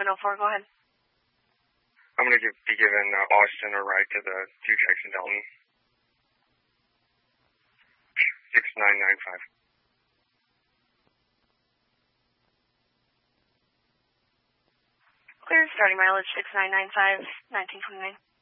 704, go ahead. I'm going to be giving Austin a ride to the 2 checks in Dalton. 6995. Clear, starting mileage 6995, 1929.